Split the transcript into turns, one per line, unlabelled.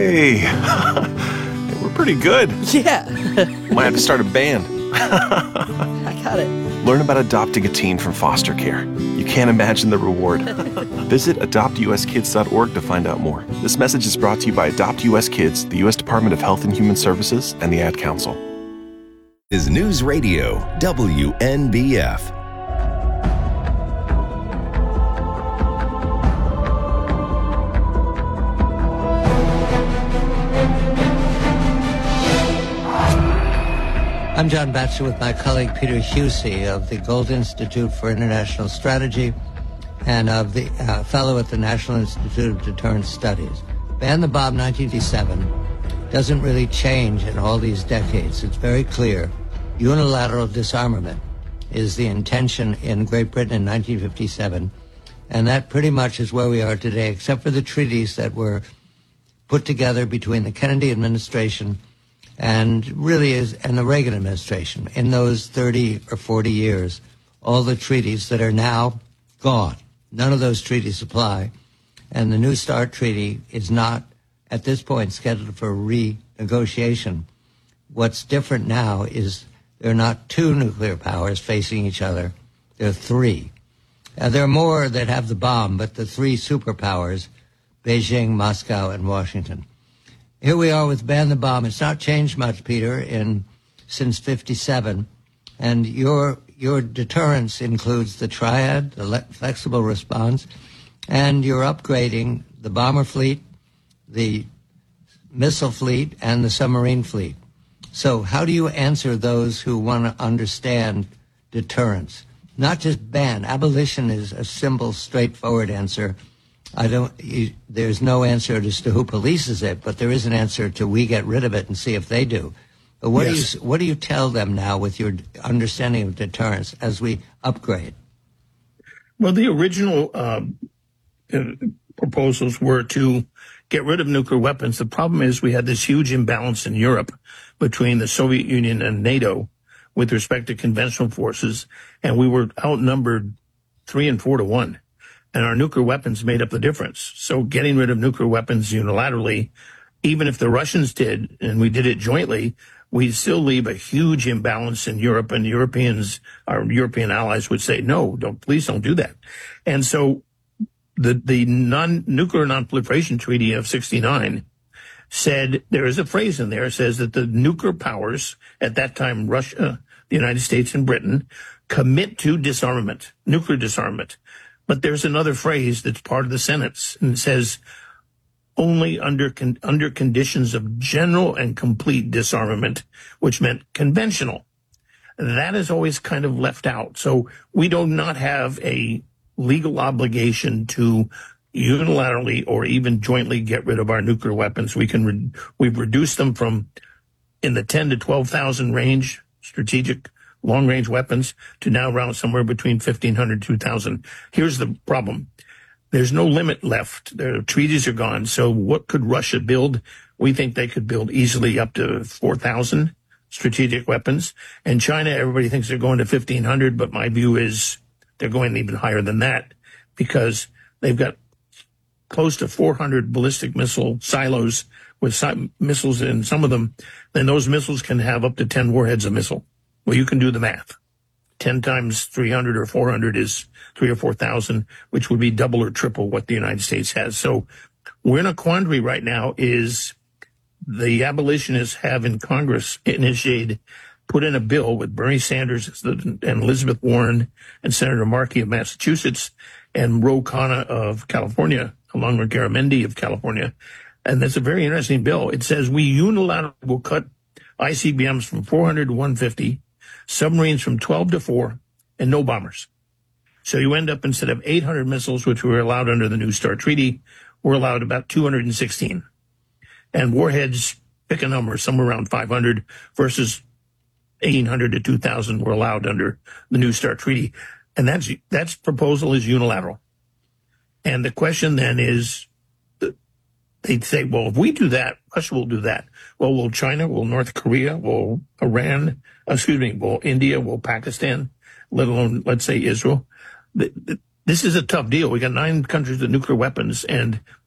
Hey, we're pretty good.
Yeah.
Might have to start a band.
I got it.
Learn about adopting a teen from foster care. You can't imagine the reward. Visit adoptuskids.org to find out more. This message is brought to you by Adopt US Kids, the U.S. Department of Health and Human Services, and the Ad Council.
Is News Radio WNBF.
I'm John Batchelor with my colleague Peter Husey of the Gold Institute for International Strategy and of the fellow at the National Institute of Deterrence Studies. Ban the Bomb 1957 doesn't really change in all these decades. It's very clear. Unilateral disarmament is the intention in Great Britain in 1957, and that pretty much is where we are today, except for the treaties that were put together between the Kennedy administration and the Reagan administration in those 30 or 40 years. All the treaties that are now gone, none of those treaties apply, and the New START treaty is not at this point scheduled for renegotiation. What's different now is there are not two nuclear powers facing each other, there are three. There are more that have the bomb, but the three superpowers, Beijing, Moscow, and Washington. Here we are with Ban the Bomb. It's not changed much, Peter, since 57. And your deterrence includes the triad, the flexible response, and you're upgrading the bomber fleet, the missile fleet, and the submarine fleet. So how do you answer those who want to understand deterrence? Not just ban. Abolition is a simple, straightforward answer. There's no answer as to who polices it, but there is an answer to we get rid of it and see if they do. But what do you tell them now with your understanding of deterrence as we upgrade?
Well, the original proposals were to get rid of nuclear weapons. The problem is we had this huge imbalance in Europe between the Soviet Union and NATO with respect to conventional forces, and we were outnumbered 3 and 4 to 1. And our nuclear weapons made up the difference. So getting rid of nuclear weapons unilaterally, even if the Russians did, and we did it jointly, we'd still leave a huge imbalance in Europe, and our European allies would say, no, please don't do that. And so the Nuclear Non-Proliferation Treaty of 1969 said, there is a phrase in there, says that the nuclear powers, at that time Russia, the United States, and Britain, commit to disarmament, nuclear disarmament. But there's another phrase that's part of the sentence, and it says, only under conditions of general and complete disarmament, which meant conventional. That is always kind of left out. So we do not have a legal obligation to unilaterally or even jointly get rid of our nuclear weapons. We've reduced them from in the 10 to 12,000 range, strategic long-range weapons, to now around somewhere between 1,500 and 2,000. Here's the problem. There's no limit left. The treaties are gone. So what could Russia build? We think they could build easily up to 4,000 strategic weapons. And China, everybody thinks they're going to 1,500, but my view is they're going even higher than that because they've got close to 400 ballistic missile silos with missiles in some of them. Then those missiles can have up to 10 warheads a missile. Well, you can do the math. 10 times 300 or 400 is 3,000 or 4,000, which would be double or triple what the United States has. So we're in a quandary right now is the abolitionists have in Congress put in a bill with Bernie Sanders and Elizabeth Warren and Senator Markey of Massachusetts and Ro Khanna of California, along with Garamendi of California. And that's a very interesting bill. It says we unilaterally will cut ICBMs from 400 to 150, submarines from 12 to 4, and no bombers. So you end up, instead of 800 missiles, which were allowed under the New START Treaty, we're allowed about 216. And warheads, pick a number, somewhere around 500 versus 1,800 to 2,000 were allowed under the New START Treaty. And that's proposal is unilateral. And the question then is, they'd say, well, if we do that, Russia will do that. Well, will China, will North Korea, will Iran, will India, will Pakistan, let alone, let's say, Israel? This is a tough deal. We got 9 countries with nuclear weapons, and